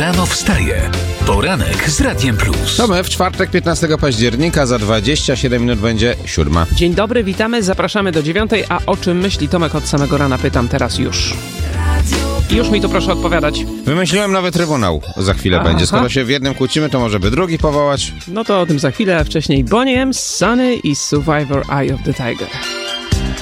Rano wstaje. Poranek z Radiem Plus. To my w czwartek 15 października za 27 minut będzie 7. Dzień dobry, witamy, zapraszamy do 9. A o czym myśli Tomek od samego rana? Pytam teraz już. I już mi tu proszę odpowiadać. Wymyśliłem nowy trybunał. Za chwilę będzie. Skoro się w jednym kłócimy, to może by drugi powołać. No to o tym za chwilę, a wcześniej Bonnie M, Sunny i Survivor Eye of the Tiger.